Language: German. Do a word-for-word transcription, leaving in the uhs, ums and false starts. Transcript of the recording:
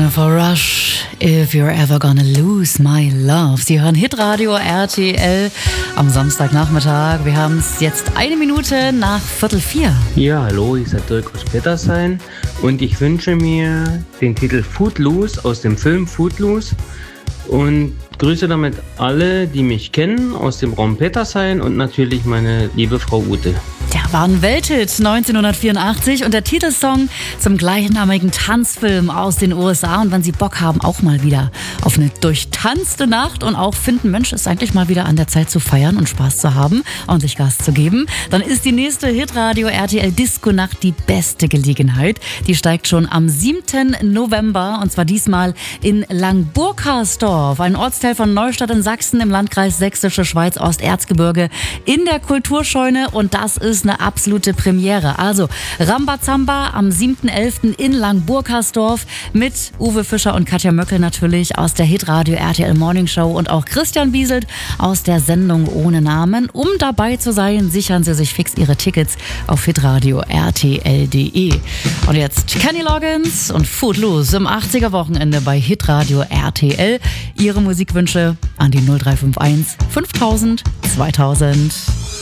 Jennifer Rush, If You're Ever Gonna Lose My Love. Sie hören Hitradio R T L am Samstagnachmittag. Wir haben es jetzt eine Minute nach Viertel vier. Ja, hallo, ich bin Dirk aus Petersheim und ich wünsche mir den Titel Footloose aus dem Film Footloose und grüße damit alle, die mich kennen aus dem Raum Petersheim und natürlich meine liebe Frau Ute. Der war ein Welthit neunzehnhundertvierundachtzig und der Titelsong zum gleichnamigen Tanzfilm aus den U S A. Und wenn Sie Bock haben, auch mal wieder auf eine durchtanzte Nacht und auch finden, Mensch, ist eigentlich mal wieder an der Zeit zu feiern und Spaß zu haben und sich Gas zu geben, dann ist die nächste Hitradio R T L Disco Nacht die beste Gelegenheit. Die steigt schon am siebten November und zwar diesmal in Langburkersdorf, ein Ortsteil von Neustadt in Sachsen im Landkreis Sächsische Schweiz, Osterzgebirge, in der Kulturscheune, und das ist eine absolute Premiere. Also Rambazamba am siebten elften in Langburkersdorf mit Uwe Fischer und Katja Möckel natürlich aus der Hitradio R T L Morning Show und auch Christian Bieselt aus der Sendung Ohne Namen. Um dabei zu sein, sichern Sie sich fix Ihre Tickets auf hitradio R T L punkt de. Und jetzt Kenny Loggins und Footloose im achtziger Wochenende bei Hitradio R T L. Ihre Musikwünsche an die null drei fünf eins fünftausend zweitausend.